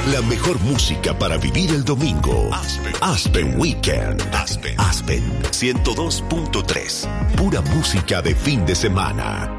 La mejor música para vivir el domingo. Aspen Weekend. Aspen 102.3. Pura música de fin de semana.